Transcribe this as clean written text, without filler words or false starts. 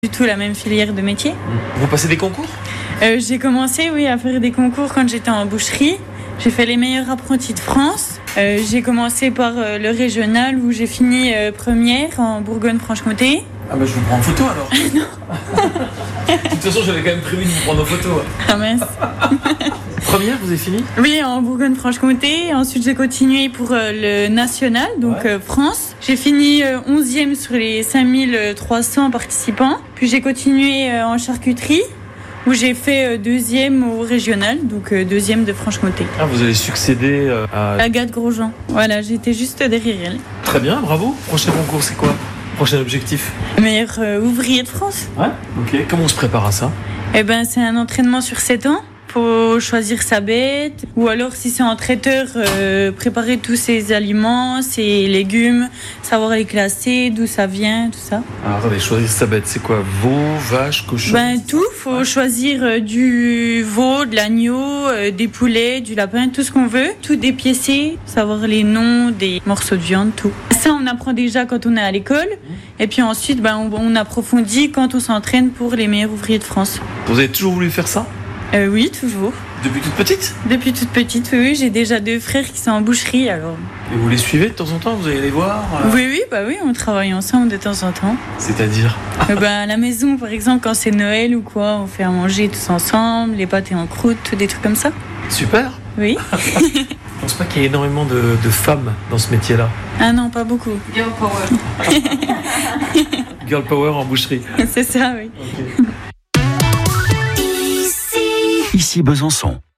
Du tout la même filière de métier. Vous passez des concours ? J'ai commencé à faire des concours quand j'étais en boucherie. J'ai fait les meilleurs apprentis de France. J'ai commencé par le régional où j'ai fini première en Bourgogne-Franche-Comté. Ah bah je vous prends en photo alors. De toute façon j'avais quand même prévu de vous prendre en photo. Ah mince. Première, vous avez fini ? Oui, en Bourgogne-Franche-Comté. Ensuite, j'ai continué pour le national, donc France. J'ai fini 11e sur les 5300 participants. Puis j'ai continué en charcuterie, où j'ai fait 2e au régional, donc 2e de Franche-Comté. Ah, vous avez succédé à Agathe Grosjean. Voilà, j'étais juste derrière elle. Très bien, bravo. Prochain concours, c'est quoi ? Prochain objectif ? Meilleur ouvrier de France. Ouais, ok. Comment on se prépare à ça ? Eh ben, c'est un entraînement sur 7 ans. Faut choisir sa bête, ou alors si c'est en traiteur, préparer tous ses aliments, ses légumes, savoir les classer, d'où ça vient, tout ça. Alors attendez, choisir sa bête, c'est quoi ? Veau, vache, cochon ? Tout, faut choisir du veau, de l'agneau, des poulets, du lapin, tout ce qu'on veut, tout dépiécer, savoir les noms des morceaux de viande, tout. Ça on apprend déjà quand on est à l'école, et puis ensuite on approfondit quand on s'entraîne pour les meilleurs ouvriers de France. Vous avez toujours voulu faire ça ? Oui, toujours. Depuis toute petite ? Depuis toute petite, oui. J'ai déjà 2 frères qui sont en boucherie, alors. Et vous les suivez de temps en temps ? Vous allez les voir ? Oui, on travaille ensemble de temps en temps. C'est-à-dire ? À la maison, par exemple, quand c'est Noël ou quoi, on fait à manger tous ensemble, les pâtés en croûte, des trucs comme ça. Super. Oui. Je pense pas qu'il y ait énormément de femmes dans ce métier-là. Ah non, pas beaucoup. Girl power. Girl power en boucherie. C'est ça, oui. Okay. Ici Besançon.